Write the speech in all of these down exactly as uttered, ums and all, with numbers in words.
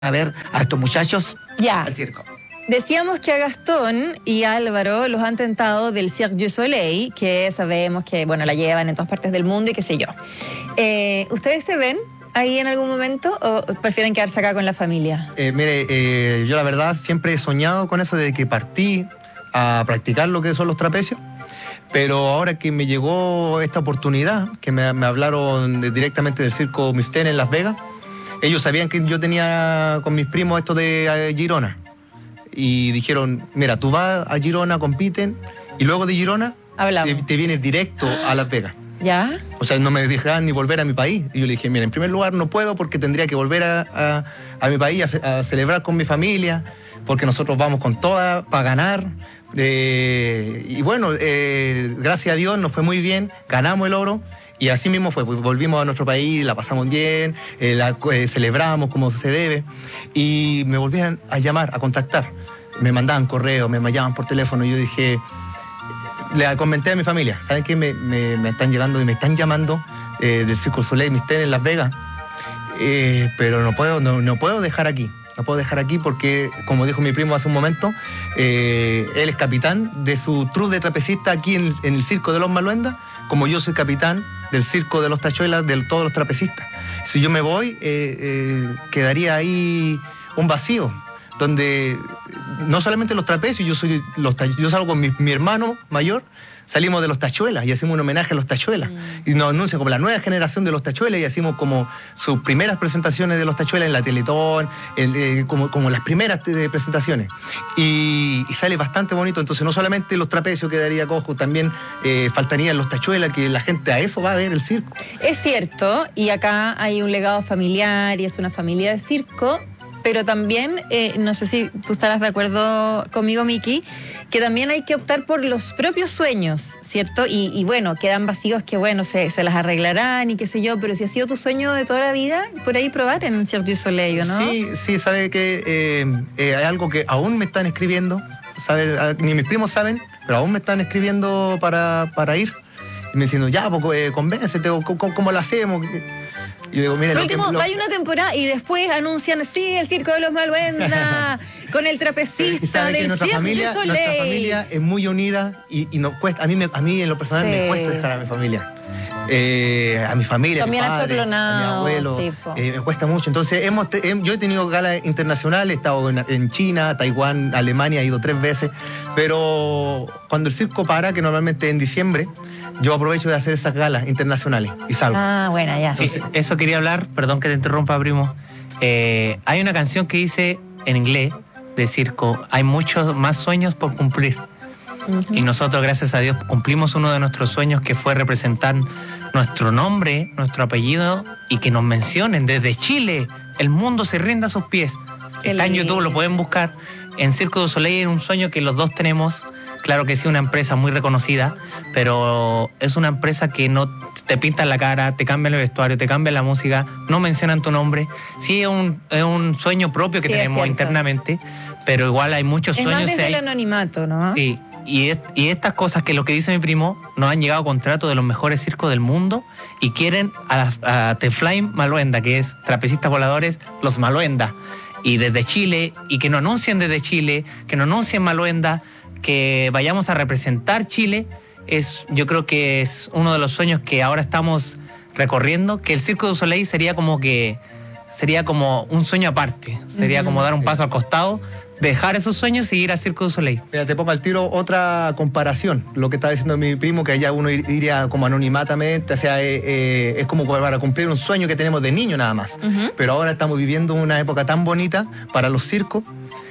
a ver a estos muchachos ya. al circo. Decíamos que a Gastón y a Álvaro los han tentado del Cirque du Soleil, que sabemos que, bueno, la llevan en todas partes del mundo y qué sé yo. Eh, ¿Ustedes se ven ahí en algún momento o prefieren quedarse acá con la familia? Eh, mire, eh, yo la verdad siempre he soñado con eso de que partí a practicar lo que son los trapecios, pero ahora que me llegó esta oportunidad, que me, me hablaron de, directamente del circo Mystère en Las Vegas, ellos sabían que yo tenía con mis primos esto de eh, Girona. Y dijeron, mira, tú vas a Girona, compiten, y luego de Girona te, te vienes directo a Las Vegas. ¿Ya? O sea, no me dejaban ni volver a mi país. Y yo le dije, mira, en primer lugar no puedo porque tendría que volver a, a, a mi país a, a celebrar con mi familia, porque nosotros vamos con toda para ganar. Eh, y bueno, eh, gracias a Dios nos fue muy bien, ganamos el oro. Y así mismo fue, pues volvimos a nuestro país, la pasamos bien, eh, la eh, celebramos como se debe. Y me volvían a llamar, a contactar. Me mandaban correos, me llamaban por teléfono. Y yo dije, le comenté a mi familia, ¿saben qué? Me, me, me están llegando y me están llamando eh, del Cirque du Soleil Mystère en Las Vegas. Eh, pero no puedo, no, no puedo dejar aquí. No puedo dejar aquí porque, como dijo mi primo hace un momento, eh, él es capitán de su troupe de trapecistas aquí en, en el Circo de los Maluendas, como yo soy capitán del Circo de los Tachuelas, de todos los trapecistas. Si yo me voy, eh, eh, quedaría ahí un vacío, donde no solamente los trapecios, yo, soy los, yo salgo con mi, mi hermano mayor, salimos de los Tachuelas y hacemos un homenaje a los Tachuelas. Mm. Y nos anuncian como la nueva generación de los Tachuelas y hacemos como sus primeras presentaciones de los Tachuelas en la Teletón, el, eh, como, como las primeras eh, presentaciones. Y, y sale bastante bonito. Entonces no solamente los trapecios quedaría cojo, también eh, faltarían los Tachuelas, que la gente a eso va a ver el circo. Es cierto, y acá hay un legado familiar y es una familia de circo. Pero también, eh, no sé si tú estarás de acuerdo conmigo, Miki, que también hay que optar por los propios sueños, ¿cierto? Y, y bueno, quedan vacíos que, bueno, se, se las arreglarán y qué sé yo, pero si ha sido tu sueño de toda la vida, por ahí probar en el Cirque du Soleil, ¿no? Sí, sí, sabe que eh, eh, hay algo que aún me están escribiendo, sabe, ni mis primos saben, pero aún me están escribiendo para, para ir. Y me diciendo, ya, pues, eh, convéncete, ¿cómo, cómo lo hacemos? Y digo, mire, Por último, lo que, hay una temporada y después anuncian, sí, el Circo de los Maluendas, con el trapecista del Cirque du Soleil. Nuestra familia es muy unida y, y nos cuesta, a mí, me, a mí en lo personal sí. me cuesta dejar a mi familia. Eh, a mi familia, Son a mi padre, a mi abuelo, sí, eh, me cuesta mucho. Entonces, hemos te, he, yo he tenido galas internacionales, he estado en, en China, Taiwán, Alemania, he ido tres veces, pero cuando el circo para, que normalmente en diciembre, yo aprovecho de hacer esas galas internacionales y salgo. Ah, bueno, ya. Sí, eso quería hablar, perdón que te interrumpa, primo. Eh, hay una canción que dice en inglés de circo, hay muchos más sueños por cumplir. Uh-huh. Y nosotros, gracias a Dios, cumplimos uno de nuestros sueños, que fue representar nuestro nombre, nuestro apellido, y que nos mencionen desde Chile. El mundo se rinde a sus pies. Qué Está lindo. En YouTube, lo pueden buscar. En Cirque du Soleil, un sueño que los dos tenemos. Claro que sí, una empresa muy reconocida, pero es una empresa que no te pintan la cara, te cambian el vestuario, te cambian la música, no mencionan tu nombre. Sí, es un, es un sueño propio que sí, tenemos internamente, pero igual hay muchos es sueños. Es más desde hay, el anonimato, ¿no? Sí, y, es, y estas cosas que lo que dice mi primo, nos han llegado contratos de los mejores circos del mundo y quieren a, a The Flying Maluenda, que es trapecistas voladores, los Maluenda, y desde Chile, y que nos anuncien desde Chile, que nos anuncien Maluenda, que vayamos a representar Chile. Es, yo creo que es uno de los sueños que ahora estamos recorriendo, que el Cirque du Soleil sería como que sería como un sueño aparte, sería uh-huh. como dar un paso al costado, dejar esos sueños y ir al Cirque du Soleil. Mira, te pongo al tiro otra comparación, lo que está diciendo mi primo, que allá uno iría como anonimatamente, o sea, eh, eh, es como para cumplir un sueño que tenemos de niño nada más, uh-huh. pero ahora estamos viviendo una época tan bonita para los circos.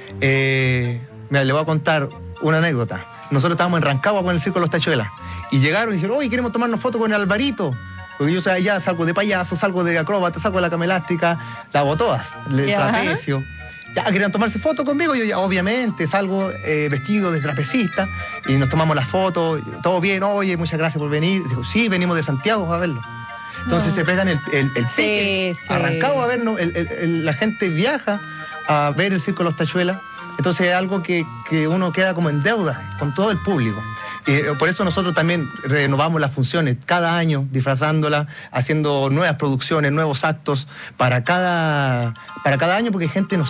Eh, mira, le voy a contar una anécdota. Nosotros estábamos en Rancagua con el Circo de los Tachuelas y llegaron y dijeron, oye, queremos tomarnos fotos con el Alvarito, porque yo allá salgo de payaso, salgo de acróbata, salgo de la cama elástica, la hago todas, el yeah. trapecio. Ya, querían tomarse fotos conmigo, yo ya, obviamente salgo eh, vestido de trapecista y nos tomamos las fotos, todo bien, oye, muchas gracias por venir. Digo, sí, venimos de Santiago a verlo. Entonces no. se pegan el, el, el ticket, sí, sí. a Rancagua a vernos, el, el, el, la gente viaja a ver el Circo de los Tachuelas. Entonces es algo que, que uno queda como en deuda con todo el público. Eh, por eso nosotros también renovamos las funciones cada año, disfrazándola, haciendo nuevas producciones, nuevos actos para cada, para cada año, porque gente nos